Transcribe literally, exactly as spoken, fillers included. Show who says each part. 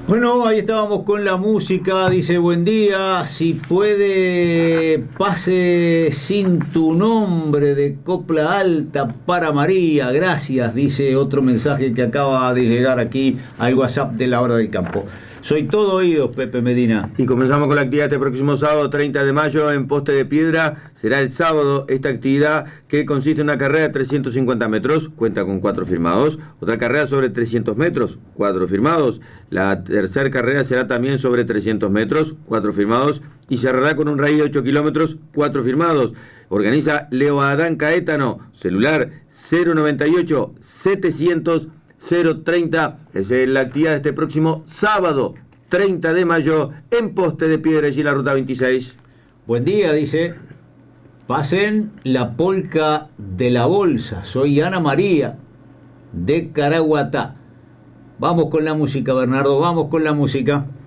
Speaker 1: Bueno, ahí estábamos con la música. Dice, buen día, si puede pase sin tu nombre de copla alta para María, gracias, dice otro mensaje que acaba de llegar aquí al WhatsApp de la Hora del Campo. Soy todo oídos, Pepe Medina.
Speaker 2: Y comenzamos con la actividad este próximo sábado, treinta de mayo, en Poste de Piedra. Será el sábado esta actividad, que consiste en una carrera de trescientos cincuenta metros, cuenta con cuatro firmados. Otra carrera sobre trescientos metros, cuatro firmados. La tercera carrera será también sobre trescientos metros, cuatro firmados. Y cerrará con un raíz de ocho kilómetros, cuatro firmados. Organiza Leo Adán Caétano, celular cero noventa y ocho setecientos cero treinta. Es la actividad de este próximo sábado, treinta de mayo, en Poste de Piedra y la ruta veintiséis.
Speaker 1: Buen día, dice. Pasen la polca de la bolsa. Soy Ana María, de Caraguatá. Vamos con la música, Bernardo, vamos con la música.